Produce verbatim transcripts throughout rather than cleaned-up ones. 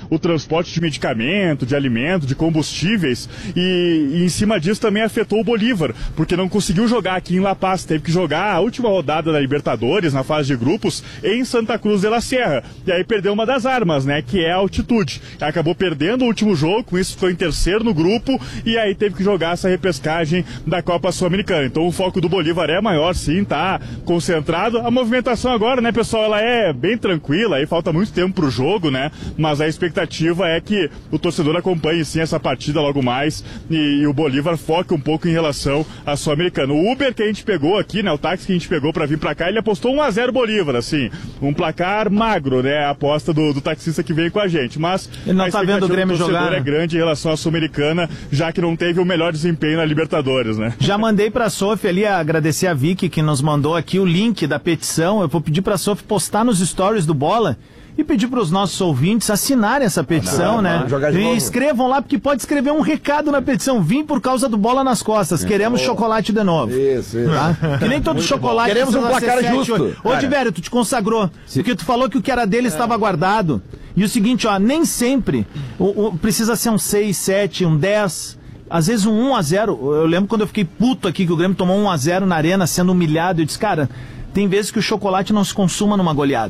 o transporte de medicamento, de alimento, de combustíveis, e, e em cima disso também afetou o Bolívar, porque não conseguiu jogar aqui em La Paz, teve que jogar a última rodada da Libertadores, na fase de grupos, em Santa Cruz de la Sierra, e aí perdeu uma das armas, né, que é a altitude. Acabou perdendo o último jogo, com isso ficou em terceiro no grupo, e aí teve que jogar essa repescagem da Copa Sul-Americana. Então o foco do Bolívar é maior, sim, tá concentrado. A movimentação agora, né, pessoal, ela é bem tranquila, aí falta muito tempo pro jogo, né, mas a expectativa é que o torcedor acompanhe, sim, essa partida logo mais, e, e o Bolívar foque um pouco em relação à Sul-Americana. O Uber que a gente pegou aqui, né, o táxi que a gente pegou pra vir pra cá, ele apostou um a zero Bolívar, assim, um placar magro, né, a aposta do, do taxista que veio com a gente, mas ele não a tá vendo o Grêmio do torcedor jogar, é grande em relação à Sul-Americana, já que não teve o melhor desempenho na Libertadores, né. Já mandei pra Sophie ali, agradecer a Vicky que nos mandou aqui o link da petição. Eu vou pedir pra Sophie postar nos stories do Bola e pedir para os nossos ouvintes assinarem essa petição, não, não, né? E escrevam lá, porque pode escrever um recado na petição. Vim por causa do Bola nas costas. É. Queremos oh. chocolate de novo. Isso, isso. Tá? Que nem todo Muito chocolate. Bom. Queremos um placar justo. Ô, Tivério, tu te consagrou. Sim. Porque tu falou que o que era dele é. estava guardado. E o seguinte, ó, nem sempre o, o, precisa ser um seis, sete, um dez... Às vezes um um a zero, eu lembro quando eu fiquei puto aqui que o Grêmio tomou um a zero na arena sendo humilhado, eu disse, cara, tem vezes que o chocolate não se consuma numa goleada.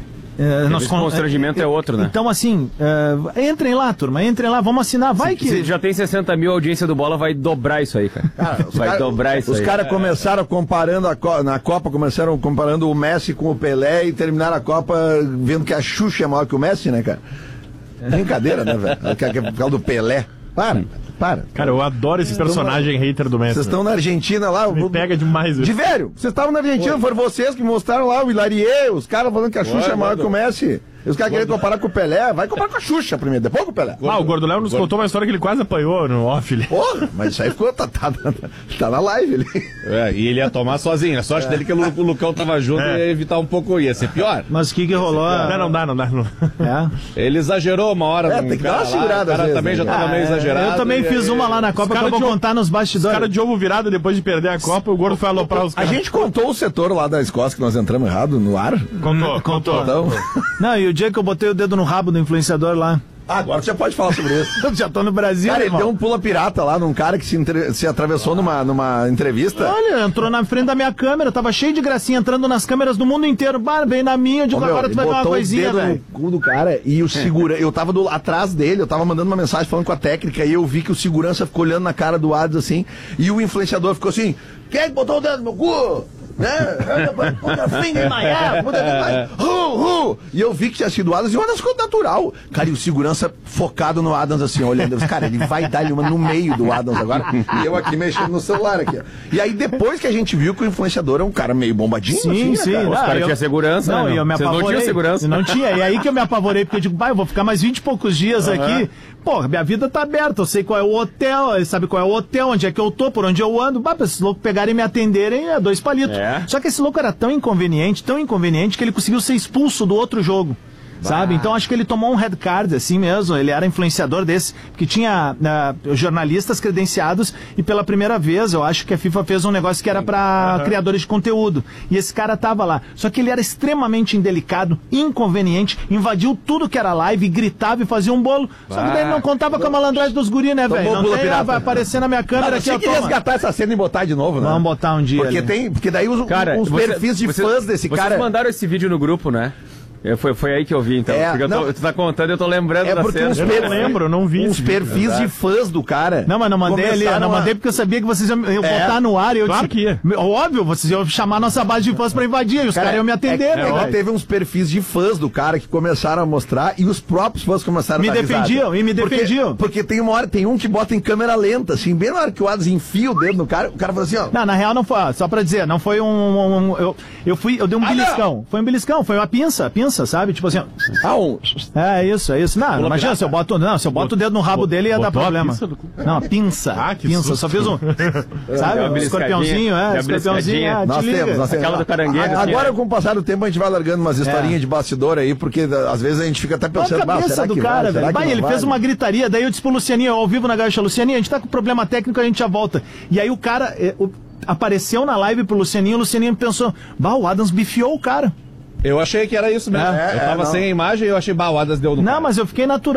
É, nós con... O constrangimento é, é outro, né? Então, assim, é, entrem lá, turma, entrem lá, vamos assinar, vai se, que... Se já tem sessenta mil, a audiência do Bola vai dobrar isso aí, cara. cara vai cara, dobrar isso os aí. Os caras começaram comparando, a co... na Copa, começaram comparando o Messi com o Pelé e terminaram a Copa vendo que a Xuxa é maior que o Messi, né, cara? Brincadeira, né, velho? Por causa do Pelé. Para, para. Cara, eu adoro esse personagem na... hater do Messi. Vocês estão na Argentina lá. Me o... pega demais. De velho, vocês estavam na Argentina, Oi. foram vocês que mostraram lá o Hilarie, os caras falando que a Xuxa Oi, é maior que o Messi. Os caras querem comparar com o Pelé, vai comparar com a Xuxa primeiro, depois com o Pelé. Ah, o Gordo Léo nos Gordo. contou uma história que ele quase apanhou no off. Ele. Porra, mas isso aí ficou, tá, tá, tá, tá na live ali. É, e ele ia tomar sozinho. A sorte é. dele que o Lucão tava junto é. e ia evitar um pouco, ia ser pior. Mas o que que rolou? Não, não dá, não dá. Não. É. Ele exagerou uma hora. É, tem que dar uma segurada. O cara também já tava ah, meio exagerado. Eu também fiz aí, uma lá na Copa que eu vou contar nos bastidores. Os caras de ovo virado depois de perder a Copa, o Gordo foi aloprar os caras. A gente contou o setor lá da Escócia que nós entramos errado no ar? Contou, contou. Então... Não, e o dia que eu botei o dedo no rabo do influenciador lá. Ah, agora você já pode falar sobre isso. Eu já tô no Brasil, cara, irmão. Ele deu um pula pirata lá num cara que se, entre... se atravessou numa, numa entrevista. Olha, entrou na frente da minha câmera, tava cheio de gracinha entrando nas câmeras do mundo inteiro. Bah, bem na minha, eu digo, Ô, meu, agora tu vai ver uma coisinha, velho. O cu do cara e o segura, eu tava do... atrás dele, eu tava mandando uma mensagem falando com a técnica e eu vi que o segurança ficou olhando na cara do Adams assim, e o influenciador ficou assim, quem é que botou o dedo no meu cu? Né? Put a finger in my ass, put a finger in my... Uh, uh. E eu vi que tinha sido o Adams e o Adams ficou natural. Cara, e o segurança focado no Adams assim, olhando. Eu disse, cara, ele vai dar-lhe uma no meio do Adams agora. E eu aqui mexendo no celular aqui. E aí depois que a gente viu que o influenciador é um cara meio bombadinho, sim, assim, sim, né, cara? Os caras tinham segurança, não, né? E eu me apavorei. Não tinha segurança. Não tinha. E aí que eu me apavorei, porque eu digo, pai, eu vou ficar mais vinte e poucos dias uhum. aqui. Porra, minha vida tá aberta, eu sei qual é o hotel, ele sabe qual é o hotel, onde é que eu tô, por onde eu ando. Bah, pra esses loucos pegarem e me atenderem, é dois palitos. É. Só que esse louco era tão inconveniente, tão inconveniente, que ele conseguiu ser expulso do outro jogo. Bah. Sabe? Então acho que ele tomou um red card, assim mesmo. Ele era influenciador desse, que tinha uh, jornalistas credenciados e pela primeira vez eu acho que a FIFA fez um negócio que era pra uhum. criadores de conteúdo. E esse cara tava lá. Só que ele era extremamente indelicado, inconveniente, invadiu tudo que era live, gritava e fazia um bolo. Bah. Só que daí ele não contava com a malandragem dos guri, né, velho? Não tem, ah, vai aparecer na minha câmera aqui. Tem que resgatar essa cena e botar de novo, né? Vamos botar um dia. Porque, tem, porque daí os, cara, os você, perfis de você, fãs desse vocês cara... Vocês mandaram esse vídeo no grupo, né? Eu, foi, foi aí que eu vi, então. É, porque eu tô, tu tá contando e eu tô lembrando é da porque cena. Uns eu per... não lembro, eu não vi. Uns perfis de fãs do cara. Não, mas não mandei ali, eu não mandei porque eu sabia que vocês iam, iam é. botar no ar. E eu claro disse, que ia. Óbvio, vocês iam chamar nossa base de fãs pra invadir, e os caras iam me atender, é, né? É, teve uns perfis de fãs do cara que começaram a mostrar e os próprios fãs começaram me a dar defendiam, risada. e me defendiam. Porque, porque tem uma hora, tem um que bota em câmera lenta, assim, bem na hora que o Adams enfia o dedo no cara, o cara fala assim, ó. Não, na real não foi, só pra dizer, não foi um... um, um eu, eu fui, eu dei um ah, beliscão. Não. Foi um beliscão, foi uma pinça, pinça, sabe? Tipo assim, ó. Ah, um... É isso, é isso. Não, Pula imagina, pirata. se eu boto, não, se eu boto o dedo no rabo dele ia dar problema. Não, pinça. Ah, que pinça, susto. Só fiz um. Sabe? Um escorpiãozinho, é, escorpiãozinho. É, nós te temos, liga. nós temos. Aquela do caranguejo. A, agora, com o passar do tempo, a gente vai largando umas historinhas é. de bastidor aí, porque às vezes a gente fica até pensando, bah, será do que cara, vai? Bah, ele vale? fez uma gritaria, daí eu disse pro Lucianinho, ao vivo na Gaúcha, Lucianinho, a gente tá com problema técnico, a gente já volta. E aí o cara é, o, apareceu na live pro Lucianinho, o Lucianinho pensou, bah, o Adams bifiou o cara. Eu achei que era isso mesmo. É, eu tava é, sem a imagem e eu achei, bah, o Adams deu no Não, cara. mas eu fiquei natural.